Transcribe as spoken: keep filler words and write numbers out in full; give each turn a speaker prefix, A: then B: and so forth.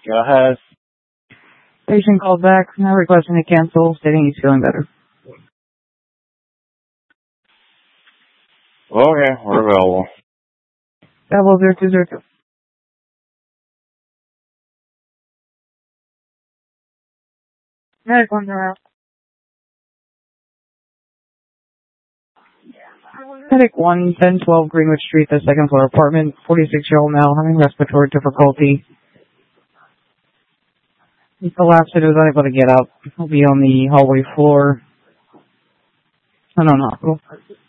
A: Go ahead.
B: Patient called back, now requesting to cancel, stating he's feeling better.
A: Okay, we're available.
B: Double zero two zero two. Medic one zero. Medic one, ten twelve Greenwood Street, the second floor apartment, forty-six-year-old male having respiratory difficulty. He collapsed and was unable to get up. He'll be on the hallway floor. I don't know.